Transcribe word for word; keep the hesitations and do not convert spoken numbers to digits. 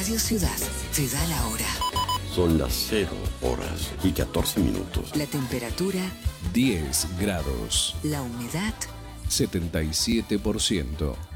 Radio Ciudad te da la hora. Son las cero horas y catorce minutos. La temperatura diez grados. La humedad setenta y siete por ciento.